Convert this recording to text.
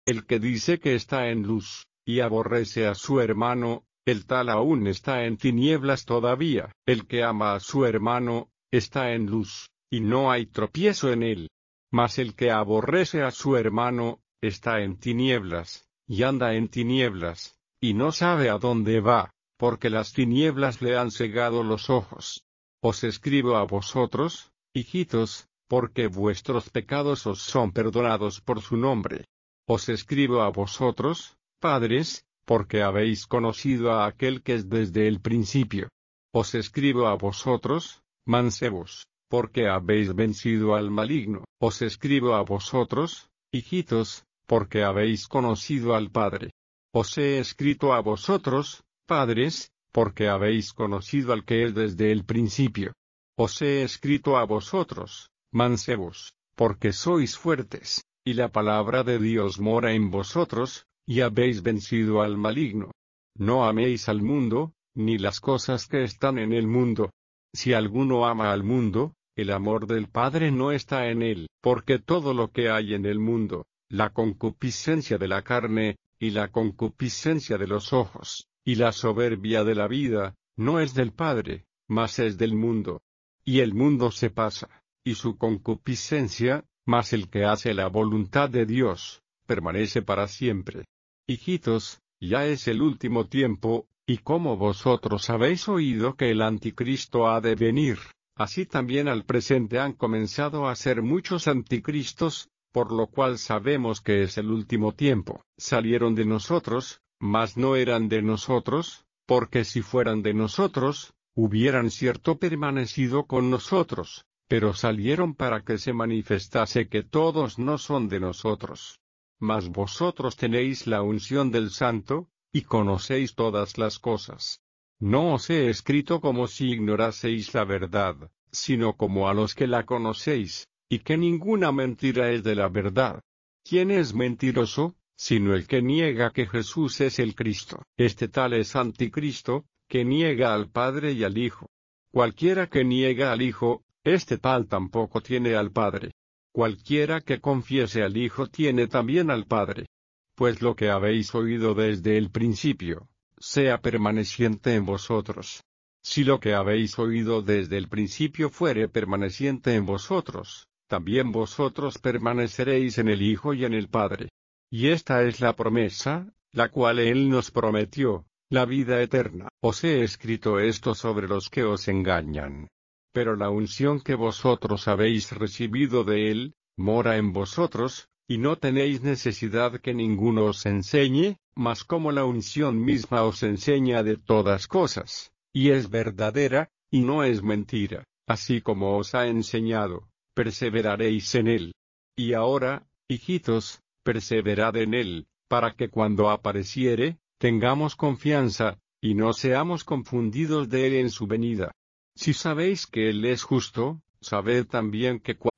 El que dice que está en luz, y aborrece a su hermano, el tal aún está en tinieblas todavía. El que ama a su hermano, está en luz, y no hay tropiezo en él. Mas el que aborrece a su hermano, está en tinieblas, y anda en tinieblas, y no sabe a dónde va, porque las tinieblas le han cegado los ojos. Os escribo a vosotros, hijitos, porque vuestros pecados os son perdonados por su nombre. Os escribo a vosotros, padres, porque habéis conocido a aquel que es desde el principio. Os escribo a vosotros, mancebos, porque habéis vencido al maligno. Os escribo a vosotros, hijitos, porque habéis conocido al Padre. Os he escrito a vosotros, padres, porque habéis conocido al que es desde el principio. Os he escrito a vosotros, mancebos, porque sois fuertes, y la palabra de Dios mora en vosotros, y habéis vencido al maligno. No améis al mundo, ni las cosas que están en el mundo. Si alguno ama al mundo, el amor del Padre no está en él, porque todo lo que hay en el mundo, la concupiscencia de la carne, y la concupiscencia de los ojos, y la soberbia de la vida, no es del Padre, mas es del mundo. Y el mundo se pasa, y su concupiscencia, mas el que hace la voluntad de Dios, permanece para siempre. Hijitos, ya es el último tiempo, y como vosotros habéis oído que el anticristo ha de venir, así también al presente han comenzado a ser muchos anticristos, por lo cual sabemos que es el último tiempo. Salieron de nosotros, mas no eran de nosotros, porque si fueran de nosotros, hubieran cierto permanecido con nosotros, pero salieron para que se manifestase que todos no son de nosotros. Mas vosotros tenéis la unción del Santo, y conocéis todas las cosas. No os he escrito como si ignoraseis la verdad, sino como a los que la conocéis, y que ninguna mentira es de la verdad. ¿Quién es mentiroso, sino el que niega que Jesús es el Cristo? Este tal es anticristo, que niega al Padre y al Hijo. Cualquiera que niega al Hijo, este tal tampoco tiene al Padre. Cualquiera que confiese al Hijo tiene también al Padre. Pues lo que habéis oído desde el principio, sea permaneciente en vosotros. Si lo que habéis oído desde el principio fuere permaneciente en vosotros, también vosotros permaneceréis en el Hijo y en el Padre. Y esta es la promesa, la cual Él nos prometió, la vida eterna. Os he escrito esto sobre los que os engañan. Pero la unción que vosotros habéis recibido de Él, mora en vosotros, y no tenéis necesidad que ninguno os enseñe, mas como la unción misma os enseña de todas cosas, y es verdadera, y no es mentira, así como os ha enseñado, perseveraréis en Él. Y ahora, hijitos, perseverad en Él, para que cuando apareciere, tengamos confianza, y no seamos confundidos de Él en su venida. Si sabéis que Él es justo, sabed también que